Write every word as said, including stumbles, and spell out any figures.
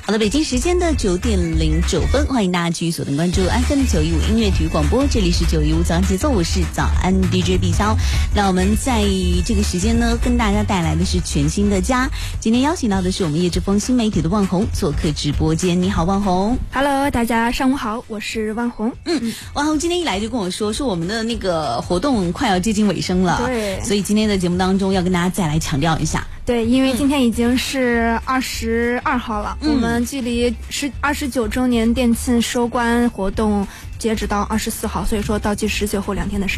好的，北京时间的九点零九分，欢迎大家继续锁定关注 F M 九一五音乐体育广播，这里是九一五早上节奏，我是早安 D J 毕肖。那我们在这个时间呢，跟大家带来的是全新的家。今天邀请到的是我们叶之峰新媒体的万红做客直播间。你好，万红。 Hello， 大家上午好，我是万红。 嗯，万红今天一来就跟我说，说我们的那个活动快要接近尾声了， 对， 所以今天的节目当中要跟大家再来强调一下。 对，因为今天已经是二十二号了，嗯、我们距离是二十九周年店庆收官活动截止到二十四号，所以说倒计时最后两天的时间。